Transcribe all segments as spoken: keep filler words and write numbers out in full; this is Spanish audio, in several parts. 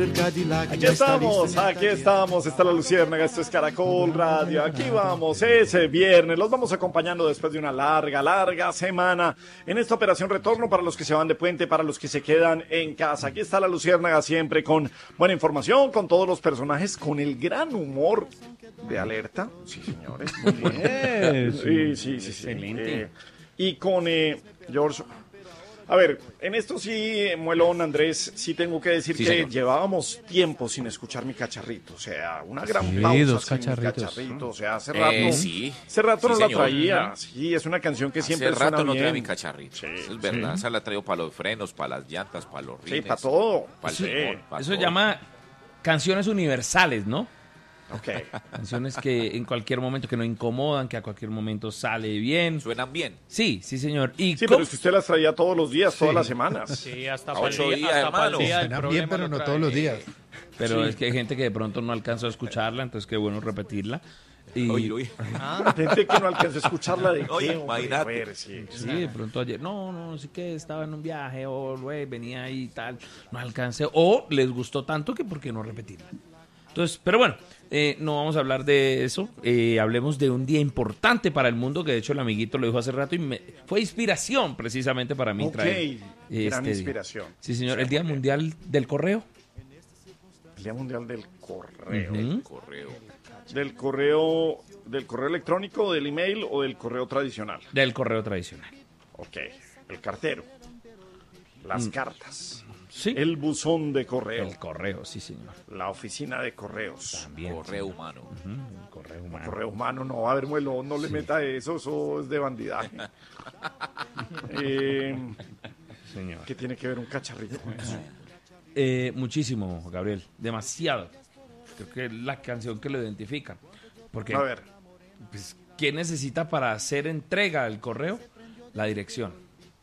Aquí estamos, aquí estamos, está la Luciérnaga, esto es Caracol Radio, aquí vamos, ese viernes, los vamos acompañando después de una larga, larga semana en esta operación retorno para los que se van de puente, para los que se quedan en casa. Aquí está la Luciérnaga siempre con buena información, con todos los personajes, con el gran humor de Alerta, sí señores, muy bien, sí, sí, sí, sí. Excelente. Eh, y con eh, George... A ver, en esto sí, Muelón, Andrés, sí tengo que decir Sí, que señor. llevábamos tiempo sin escuchar mi cacharrito, o sea, una gran Sí, pausa dos sin mi cacharritos. cacharrito, o sea, hace Eh, rato, sí. hace rato Sí, no la señor. traía, sí, es una canción que siempre Hace rato suena no bien. trae mi cacharrito. Sí, Eso es verdad. Esa la traigo para los frenos, para las llantas, para los Sí, rines. para todo. Para el Sí. timón, para Eso todo. llama canciones universales, ¿no? Ok. Canciones que en cualquier momento que no incomodan, que a cualquier momento sale bien. Suenan bien. Sí, sí, señor. ¿Y Sí, cómo- pero es que usted las traía todos los días, todas las semanas. Sí, hasta A para el ocho día, días, hasta para el hermano. día del Suena bien, problema pero lo no trae. todos los días. Pero Sí. es que hay gente que de pronto no alcanzó a escucharla, entonces qué bueno repetirla. Y Oye, oye. Gente que no alcanzó a escucharla de Oye, qué, hombre, imagínate. a ver, sí. sí, de pronto ayer, no, no, sí que estaba en un viaje o güey, venía ahí y tal, no alcancé, o les gustó tanto que por qué no repetirla. Entonces, pero bueno, eh, no vamos a hablar de eso, eh, hablemos de un día importante para el mundo, que de hecho el amiguito lo dijo hace rato y me, fue inspiración precisamente para mí Ok, traer gran día. inspiración. Sí, señor, el Día Mundial del Correo. El Día Mundial del Correo. Ujú. Correo. Del correo, del correo electrónico, del email o del correo tradicional. Del correo tradicional. Ok, el cartero, las cartas, Sí. el buzón de correo, El correo, sí, señor. la oficina de correos, También. Correo humano. Ujú, el correo humano. correo humano, no, a ver, Muelo, no le meta eso, eso es de bandidaje. eh, Señor. ¿Qué tiene que ver un cacharrito con eso? Eh, muchísimo, Gabriel. Demasiado. Creo que es la canción que lo identifica. Porque, A ver, pues, ¿qué necesita para hacer entrega del correo? La dirección.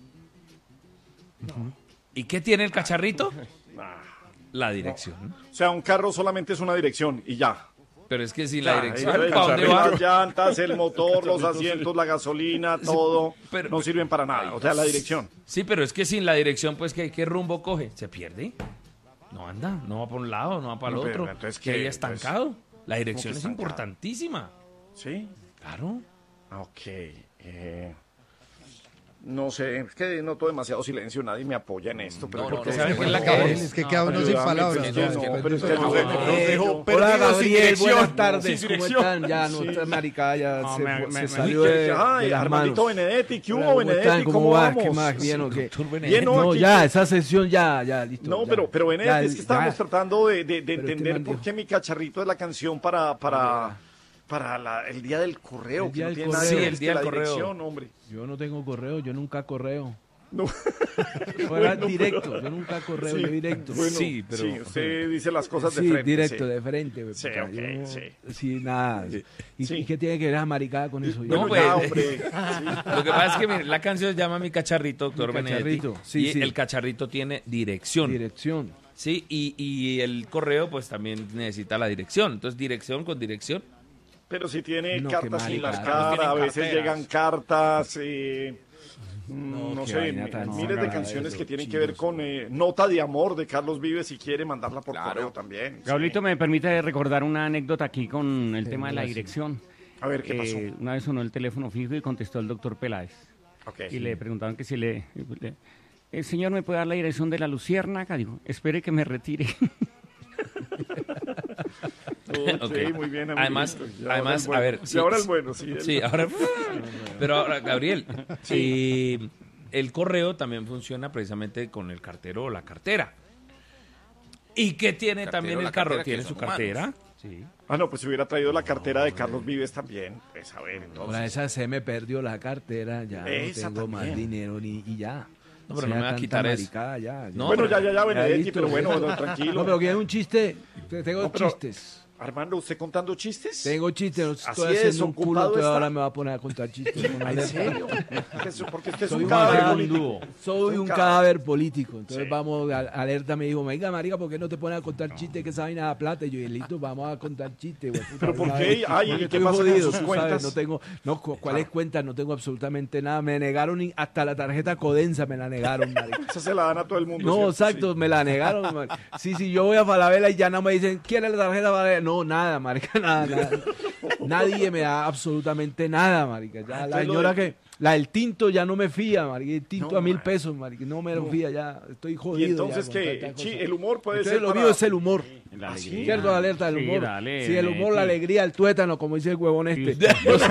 ¿Y qué tiene el cacharrito? ah, La dirección. o sea, un carro solamente es una dirección y ya. Pero es que sin Ya, la dirección, ahí el ¿para dónde cacharrito, va? Las llantas, el motor, los asientos, la gasolina, todo, pero- no sirven para nada. O sea, la dirección. Sí, pero es que sin la dirección, pues, ¿qué, qué rumbo coge? ¿Se pierde? No anda, no va por un lado, no va para el No, pero otro. entonces, que ¿qué? haya estancado. La dirección es estancado? importantísima. ¿Sí? Claro. Ah, ok. Eh, no sé, es que noto demasiado silencio, nadie me apoya en esto. Pero No, creo no, que- no, ¿sabe qué es la no, cabeza? Es que queda uno sin ayúdame, palabras. pues, ¿no? que Es no, que- pero es que no, no, no, no, no, dejo Hola perdido sin Gabriel, dirección. buenas tardes, Sin ¿cómo dirección. están? Ya, no, Sí. esta marica ya No, se, me- fue- me- se me- salió de, Ay, de las Armandito manos. Benedetti, ¿qué Hola, hubo, ¿cómo están? Benedetti? ¿Cómo ¿Cómo va? vamos? ¿Qué más? ¿Bien o qué? Doctor Benedetti. Bien, no, No, aquí- ya, esa sesión ya, ya, listo. No, ya. pero, pero Benedetti, Ya, es que estábamos ya. tratando de, de- de Pero este entender man por dijo- qué mi cacharrito es la canción para, para, para la- el día del correo, El que día no del tiene correo. nada que Sí, ver, el es día que del la correo. dirección, hombre. Yo no tengo correo, yo nunca correo. No. Fuera directo, yo nunca correo, Sí, yo directo. bueno, Sí, pero- sí, usted dice las cosas de Sí, frente. directo, sí. de frente. Sí, puta, ok, yo- sí. Sí, nada. ¿Y, Sí. y qué tiene que ver esa maricada con eso? No, Bueno, pues, ya, hombre. Lo que pasa es que mire, la canción se llama Mi Cacharrito, doctor Mi Benedetti. Cacharrito, sí, y sí. el cacharrito tiene dirección. Dirección. Sí, y, y el correo pues también necesita la dirección. Entonces, dirección con dirección. Pero si tiene No, qué cartas sin marica. marcar, Tienen a veces carteras. llegan cartas, eh, mm, no, qué sé, vaina mi- tan miles de rara canciones eso, que tienen que chinos. ver con eh, Nota de Amor de Carlos Vives si quiere mandarla por Claro. correo también. Gablito, sí. me permite recordar una anécdota aquí con el Sí, tema de la gracias. dirección. A ver, ¿qué pasó? Eh, una vez sonó el teléfono fijo y contestó el doctor Peláez. Ok. Y le preguntaban que si le, le- el señor me puede dar la dirección de la Luciérnaga. Digo, espere que me retire. Ok, Ok. muy bien, Además, amiguito. Y ahora además, el bueno. a ver, Y sí, ahora el sí. bueno, sí. el- Sí, ahora. Pero ahora, Gabriel, eh, el correo también funciona precisamente con el cartero o la cartera. ¿Y qué tiene Cartero, también la el carro? cartera, que ¿Tiene son su cartera? humanos. Sí. Ah, no, pues si hubiera traído la cartera de Carlos Vives también. Pues a ver, entonces. Ahora esa se me perdió la cartera, ya Esa no tengo más también. dinero ni y ya. No, pero O sea, no me va a tanta quitar eso. maricada, ya, ya. No, Bueno, pero- ya, ya, ya, Benedetti, listo. pero bueno, bueno, tranquilo. No, pero que es un chiste, te- tengo No, pero- chistes. Armando, ¿usted contando chistes? Tengo chistes, no Así estoy es, haciendo un culo, ocupado entonces está. ahora me va a poner a contar chistes. con ¿En alerta. serio? Eso, porque usted es Soy un un cadáver cadáver, político. Soy un Un cadáver político. Entonces Sí. vamos, a, alerta me dijo, venga marica, ¿por qué no te pones a contar chistes que esa vaina da plata? Y yo dije, listo, vamos a contar chistes. güey, puta, ¿Pero por una qué? vez. Ay, Porque ¿y qué estoy pasa con jodido, sus tú sabes, cuentas? no tengo, no, cu- ¿cuáles cuentas? No tengo absolutamente nada. Me negaron y hasta la tarjeta Codensa me la negaron, marica. Esa se la dan a todo el mundo. No, ¿cierto? exacto, me la negaron. man. Sí, sí, yo voy a Falabella y ya no me dicen, ¿quiere la tarjeta Falabella? No, nada, marica, nada, nada. Nadie me da absolutamente nada, marica. Ya la entonces lo señora de- que, la del tinto ya no me fía, marica. El tinto No, a mil marica. pesos, marica. No me lo fía ya. Estoy jodido. Y entonces ya con que tantas chi- cosas. el humor puede Entonces ser lo para- mío es el humor. La ¿Ah, sí? alegría. ¿Cierto, alerta del Sí, humor? dale, sí, el dale, humor, la sí. alegría, el tuétano, como dice el huevón este. Sí. Entonces,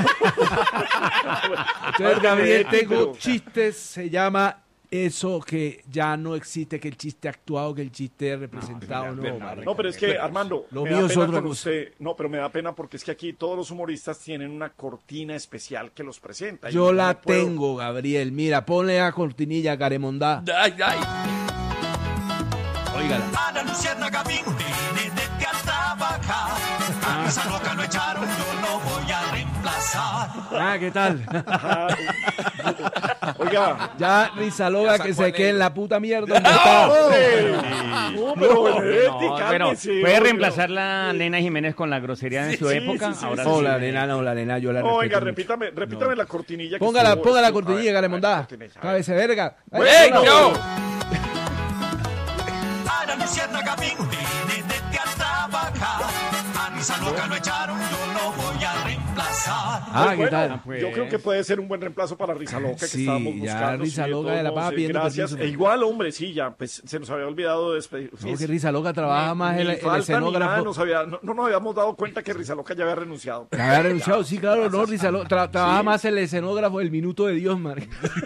Gabriel, Benedetti, tengo pero- chistes, se llama eso que ya no existe, que el chiste actuado, que el chiste representado, no, marica. No, pero es que, Armando, Lo me mío da es pena otra con cosa. usted. No, pero me da pena porque es que aquí todos los humoristas tienen una cortina especial que los presenta. y Yo no la me puedo- tengo, Gabriel. Mira, ponle a cortinilla, Caremondá. Ay, ay. Óigala. A la luciérnaga vino desde a trabajar. A esa loca lo echaron, yo lo voy a reemplazar. Ah, ¿qué tal? Oiga, Ya Rizaloga Ya que sacó se el- quede en la puta mierda donde está. no, pero Benedetti, No, pero cálmese, puede oiga. reemplazar la Nena Jiménez con la grosería de Sí, su sí, época. sí, sí, Ahora sí. No, sí. la nena, no, la nena, yo la No, oiga, respeto mucho. repítame, repítame la cortinilla. que Póngala, estuvo- ponga la estuvo- cortinilla, a ver, Caremondá. a ver, cortinilla, a ver. Cábese verga. Ay, ¡Ey, no. yo! A la luciérnaga vino desde a trabajar. A esa loca lo echaron, yo lo voy a reemplazar. Ah, Pues ¿qué bueno, tal? pues. Yo creo que puede ser un buen reemplazo para Risa Loca que Sí, estábamos ya buscando. Risa sí, Loca todos de la modos, pava sí, pidiendo gracias. permiso. E igual, hombre, sí, ya, pues se nos había olvidado de despedir. No, Fíjese, que Risa Loca trabaja más ni el, el falta ni nada, escenógrafo. nos había- no, no nos habíamos dado cuenta que Risa Loca ya había renunciado. Que había renunciado, sí, claro, no, Risa Loca. tra- trabaja más el escenógrafo del minuto de Dios, man.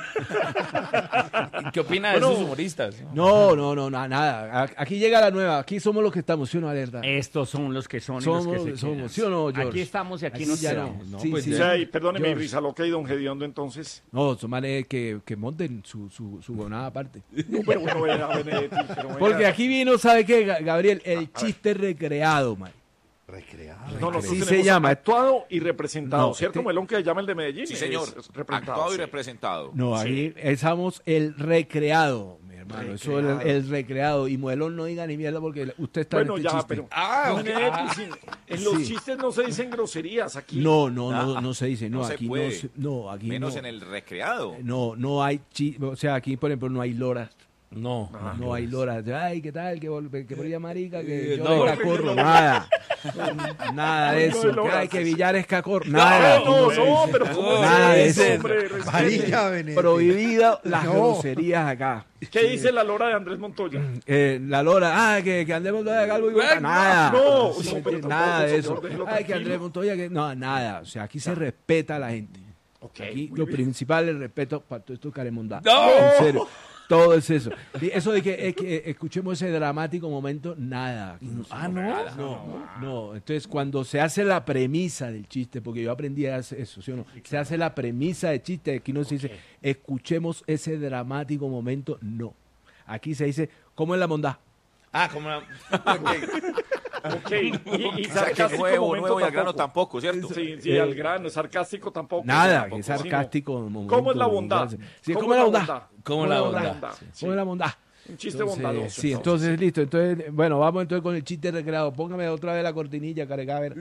¿Qué opina de Bueno. esos humoristas? No, no, no, na- nada. A- Aquí llega la nueva. Aquí somos los que estamos, ¿sí o no, alerta? Estos son los que son y Somos los los que que se somos, quedan. ¿sí o no, George? Aquí estamos y aquí, Aquí nos ya no. quedamos. Sí, pues sí, O sí. sea, y perdóneme, George. Risa Loca y Don Gediondo, entonces. No, son manes que, que monten su, su, su gonada aparte. No, pero bueno, venga, Benedetti, pero venga. Porque aquí vino, ¿sabe qué, Ga- Gabriel? El chiste recreado, man. No, nosotros Así se tenemos llama. actuado y representado, No, ¿cierto, este- Melón, que se llama el de Medellín? Sí, señor. Es- es representado, Actuado y sí. representado. No, ahí estamos el recreado, mi hermano. Eso es el, el recreado. Y Muelón no diga ni mierda porque usted está Bueno, en este ya, chiste. pero... Ah, ok. Benedetti, sí, en los Sí. chistes no se dicen groserías aquí. No, no, no, no se dice. No, No se aquí puede. no se- no, aquí Menos no. en el recreado. No, no hay chi- o sea, aquí por ejemplo no hay loras. No. No hay loras. Ay, ¿qué tal? Que, vol- que por ella marica, que Eh, yo no. de cacorro, nada. Nada de No, eso. no, Que, no. ay, que Villar es cacorro, nada. No, no, no, pero ¿cómo Nada de es eso, eso. hombre? Respete. Marica, Benedetti. Prohibido las groserías acá. ¿Qué dice la lora de Andrés Montoya? Eh, la lora, ah, que, que Andrés Montoya calvo y boca, Venga, nada. no, Sí, no, pero nada tampoco, de eso. señor, déjelo Ay, que tranquilo. Andrés Montoya, que no, nada. O sea, aquí se respeta a la gente. Ok, Aquí muy lo bien. principal es el respeto para todo esto caremondá. ¡No! En serio. Todo es eso. Y eso de que, es que eh, escuchemos ese dramático momento, nada. Aquí no se- Ah, ¿no? No, no. Entonces, cuando se hace la premisa del chiste, porque yo aprendí a hacer eso, ¿sí o no? Se hace la premisa del chiste, aquí no se dice, escuchemos ese dramático momento, no. Aquí se dice, ¿cómo es la mondá? Ah, como la... Ok, y, y O sea, que sarcástico nuevo, momento nuevo y al grano tampoco. tampoco, ¿cierto? Sí, sí, al grano, sarcástico tampoco. Nada, Tampoco, que es sino, sarcástico. momento, ¿Cómo es la bondad? Sí, ¿cómo es la bondad? ¿Cómo la bondad? ¿Cómo es la bondad? Un chiste Entonces, bondadoso. sí, entonces listo. Entonces, bueno, vamos entonces con el chiste recreado. Póngame otra vez la cortinilla, carecaber.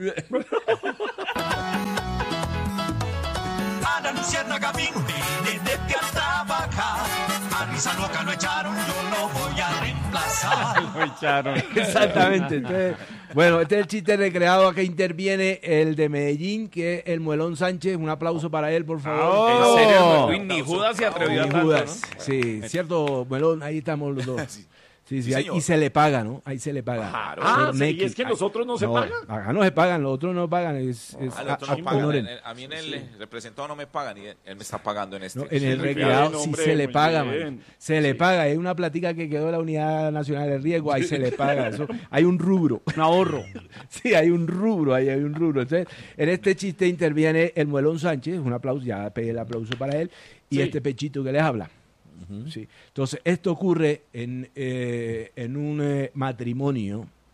A la luciérnaga vino desde a trabajar. A Risa Loca lo echaron, yo lo voy a reemplazar. Lo echaron. Exactamente. Entonces, bueno, este es el chiste recreado. Acá interviene el de Medellín, que es el Muelón Sánchez. Un aplauso para él, por favor. En serio, Oh. Uy, ni Judas se atrevió a Y tanto, Judas. ¿no? Sí, cierto, Muelón, ahí estamos los dos. Sí, sí, Sí, ahí- señor. y se le paga, ¿no? Ahí se le paga. Claro. Ah, Por sí, Neki. y es que los otros no se pagan. Acá no se pagan, los otros no pagan. Es, es Ah, el otro a- no a- pagan. honoren. En- en- A mí en el eh, representado no me pagan y él él me está pagando en este. No, en el muy recreado bien, sí hombre, se le muy paga, bien. man. Se le paga. Hay una platica que quedó de la Unidad Nacional de Riesgo, ahí se le paga. Eso, hay un rubro. Un ahorro. Sí, hay un rubro, ahí hay un rubro. Entonces, en este chiste interviene el Muelón Sánchez, un aplauso, ya pedí el aplauso para él, y Sí. este pechito que les habla. Sí. Entonces, esto ocurre en, eh, en un eh, matrimonio.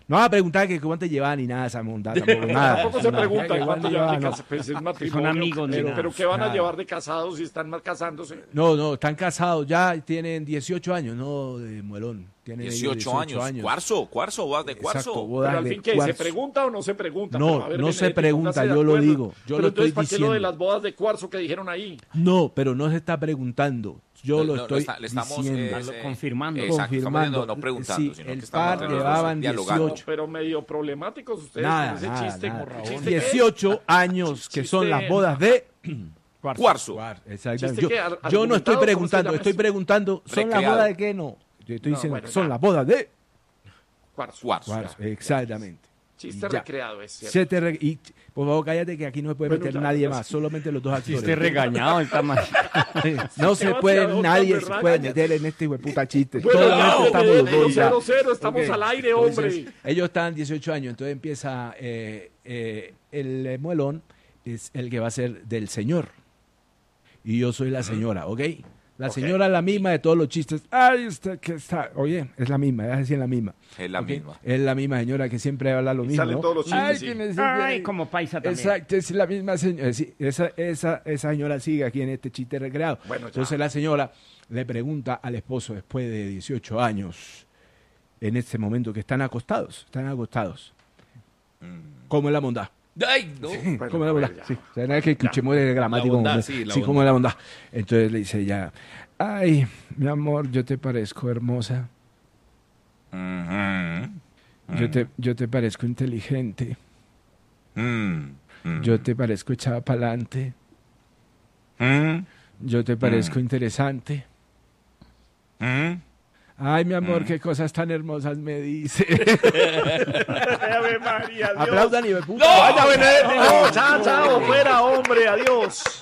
No vas a preguntar que cuánto llevan ni nada esa monda, tampoco nada. Tampoco se No, pregunta que cuánto cuánto llevan de llevan, no. casados. Pues es matrimonio. Son amigos, ni pero, nada. pero ¿qué van a Nada. llevar de casados si están mal casándose? No, no, están casados ya, tienen dieciocho años, no de muelón. Tienen ellos dieciocho años. Cuarzo, cuarzo, bodas de cuarzo. Exacto, bodas Pero al de fin, ¿qué? ¿Se cuarzo. pregunta o no se pregunta? No, Pero, a ver, no ven, se Eti, pregunta, póngase de yo lo acuerdo. digo, yo Pero lo entonces, estoy ¿para qué lo de diciendo. las bodas de cuarzo que dijeron ahí? No, pero no se está preguntando. Yo No, lo no, estoy está- le estamos, diciendo. eh, eh, Confirmando. Exacto, estamos Confirmando. no, no preguntando, Sí, sino el que estamos par entre los dos llevaban dialogando. dieciocho. Pero medio problemáticos ustedes Nada, con ese nada, chiste. nada. con- ¿chiste qué? dieciocho años que son Chiste- las bodas de Cuarzo. Exactamente. Chiste Yo, que ar- yo no estoy argumentado, ¿cómo se preguntando, llama estoy eso? preguntando, ¿son las Recreado. bodas de qué? No. Yo estoy No, diciendo, bueno, son ya. las bodas de Cuarzo. Cuarzo. Cuarzo, exactamente. Chiste Ya. recreado, es cierto. Se te re- y, por favor, cállate que aquí no se puede Bueno, meter ya, nadie ya más, sé. solamente los dos Si actores. esté regañado, está mal. No se Sebastián, puede, otra nadie vez, se puede rácate. meter en este puta chiste. Bueno, Solamente ya, estamos los dos ya. cero cero, estamos Ok. al aire, Entonces, hombre. ellos están dieciocho años, entonces empieza eh, eh, el eh, muelón es el que va a ser del señor. Y yo soy la señora, ¿ok? La Ok. señora es la misma de todos los chistes. Ay, usted que está. Oye, es la misma, es así es la misma. Es la ¿ok? misma. Es la misma señora que siempre habla lo Y mismo. salen ¿no? todos los chistes, Ay, sí. que me sigue Ay, ahí. como paisa también. Exacto, es la misma señora. Sí, esa, esa, esa señora sigue aquí en este chiste recreado. Bueno, ya. Entonces la señora le pregunta al esposo después de dieciocho años, en este momento que están acostados, están acostados. ¿Cómo es la bondad? Ay, no. Bueno, ¿Cómo es la bondad? ya. Sí, o sea, nada que escuchemos el gramático. La bondad, como- sí, la sí, bondad. ¿cómo es la bondad? Entonces le dice ya, ay, mi amor, yo te parezco hermosa, Ujú. yo te, yo te parezco inteligente, Mm. Mm. yo te parezco echada para adelante, Mm. yo te parezco interesante. Mm. Ay, mi amor, qué cosas tan hermosas me dice. Ave María, Dios. Aplaudan y me puta. ¡No! ¡Chao, chao! ¡Fuera, hombre! ¡Adiós!